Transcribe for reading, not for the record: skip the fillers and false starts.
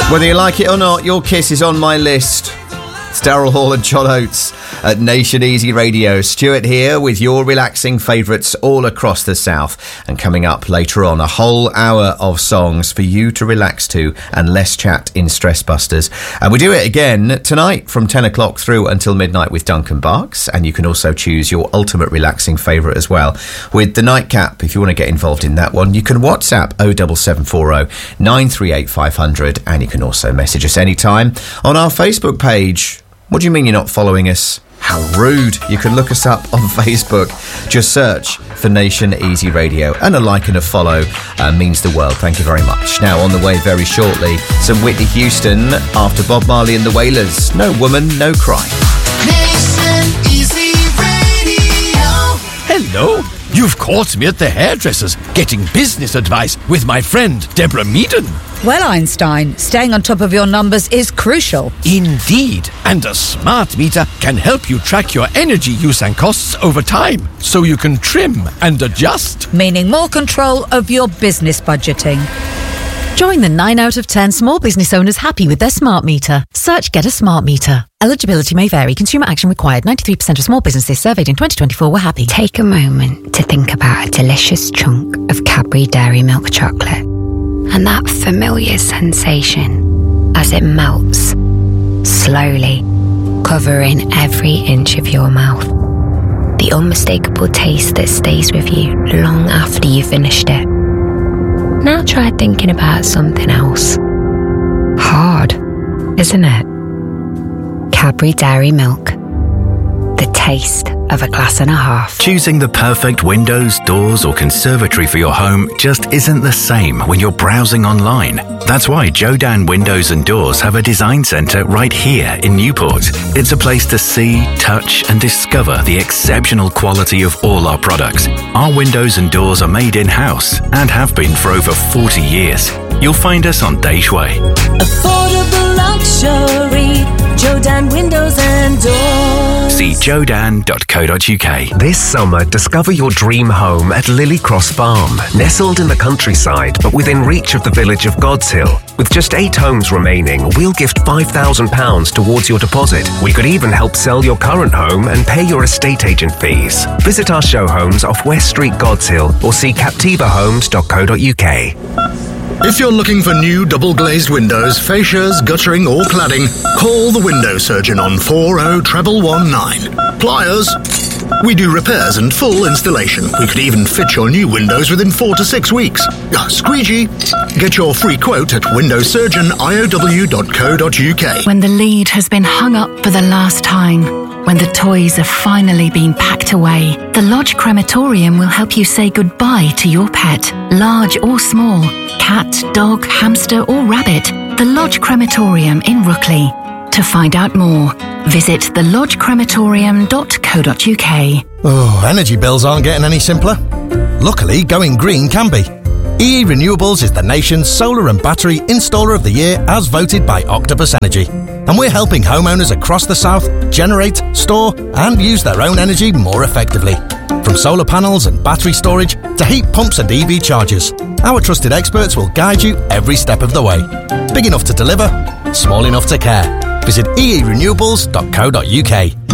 Whether you like it or not, your kiss is on my list. It's Daryl Hall and John Oates at Nation Easy Radio. Stuart here with your relaxing favourites all across the south. And coming up later on, a whole hour of songs for you to relax to and less chat in Stress Busters. And we do it again tonight from 10 o'clock through until midnight with Duncan Barks. And you can also choose your ultimate relaxing favourite as well with the Nightcap. If you want to get involved in that one, you can WhatsApp 07740 938 500. And you can also message us anytime on our Facebook page. What do you mean you're not following us? How rude. You can look us up on Facebook. Just search for Nation Easy Radio. And a like and a follow means the world. Thank you very much. Now, on the way very shortly, some Whitney Houston after Bob Marley and the Wailers. No Woman, No Cry. Nation Easy Radio. Hello. You've caught me at the hairdresser's getting business advice with my friend Deborah Meaden. Well, Einstein, staying on top of your numbers is crucial. Indeed. And a smart meter can help you track your energy use and costs over time, so you can trim and adjust. Meaning more control of your business budgeting. Join the 9 out of 10 small business owners happy with their smart meter. Search Get a Smart Meter. Eligibility may vary. Consumer action required. 93% of small businesses surveyed in 2024 were happy. Take a moment to think about a delicious chunk of Cadbury Dairy Milk chocolate and that familiar sensation as it melts, slowly, covering every inch of your mouth. The unmistakable taste that stays with you long after you've finished it. Now try thinking about something else. Hard, isn't it? Cadbury Dairy Milk. The taste of a glass and a half. Choosing the perfect windows, doors or conservatory for your home just isn't the same when you're browsing online. That's why Jodan Windows and Doors have a design centre right here in Newport. It's a place to see, touch and discover the exceptional quality of all our products. Our windows and doors are made in-house and have been for over 40 years. You'll find us on Daish Way. Affordable luxury, Jodan Windows and Doors. See jodan.co.uk. This summer, discover your dream home at Lily Cross Farm. Nestled in the countryside, but within reach of the village of God's Hill. With just 8 homes remaining, we'll gift £5,000 towards your deposit. We could even help sell your current home and pay your estate agent fees. Visit our show homes off West Street, God's Hill, or see captivahomes.co.uk. If you're looking for new double-glazed windows, fascias, guttering or cladding, call the window surgeon on 40119. Pliers. We do repairs and full installation. We could even fit your new windows within 4 to 6 weeks. Squeegee. Get your free quote at windowsurgeoniow.co.uk. When the lead has been hung up for the last time, when the toys have finally been packed away, the Lodge Crematorium will help you say goodbye to your pet, large or small, cat, dog, hamster or rabbit. The Lodge Crematorium in Rookley. To find out more, visit thelodgecrematorium.co.uk. Oh, energy bills aren't getting any simpler. Luckily, going green can be. EE Renewables is the nation's solar and battery installer of the year as voted by Octopus Energy. And we're helping homeowners across the south generate, store and use their own energy more effectively. From solar panels and battery storage to heat pumps and EV chargers, our trusted experts will guide you every step of the way. Big enough to deliver, small enough to care. Visit eerenewables.co.uk.